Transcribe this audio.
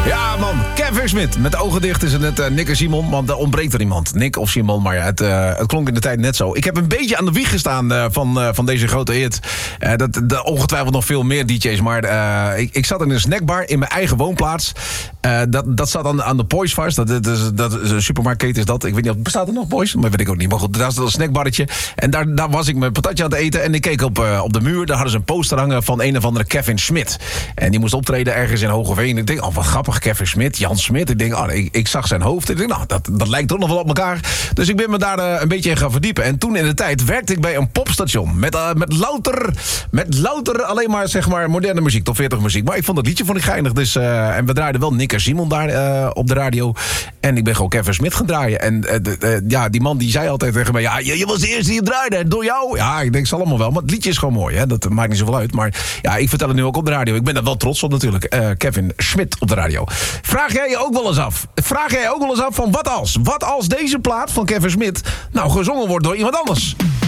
Ja, man. Kevin Smit. Met de ogen dicht is het net Nick en Simon. Want er ontbreekt er iemand. Nick of Simon, maar ja, het klonk in de tijd net zo. Ik heb een beetje aan de wieg gestaan van deze grote hit. Ongetwijfeld nog veel meer DJ's. Maar ik zat in een snackbar in mijn eigen woonplaats. Dat zat aan de Boys vast. Dat is een supermarktketen is dat. Ik weet niet of bestaat er nog Boys? Maar weet ik ook niet. Maar goed, daar is een snackbarretje. En daar was ik mijn patatje aan het eten. En ik keek op de muur. Daar hadden ze een poster hangen van een of andere Kevin Smit. En die moest optreden ergens in Hogeveen. Ik denk, wat grappig, Kevin Smit, Jan Smit. Ik denk, ik zag zijn hoofd. Ik denk, dat lijkt toch nog wel op elkaar. Dus ik ben me daar een beetje in gaan verdiepen. En toen in de tijd werkte ik bij een popstation. Met louter alleen maar, zeg maar, moderne muziek. Top 40 muziek. Maar ik vond dat liedje geinig. Dus, en we draaiden wel Nick en Simon daar op de radio. En ik ben gewoon Kevin Smit gaan draaien. En die man die zei altijd tegen mij... Ja, je was de eerste die het draaide. Door jou? Ja, ik denk, zal allemaal wel. Maar het liedje is gewoon mooi. Hè? Dat maakt niet zoveel uit. Maar ja, ik vertel het nu ook op de radio. Ik ben daar wel trots op natuurlijk. Kevin Smit op de radio. Vraag jij je ook wel eens af van wat als deze plaat van Kevin Smit nou gezongen wordt door iemand anders?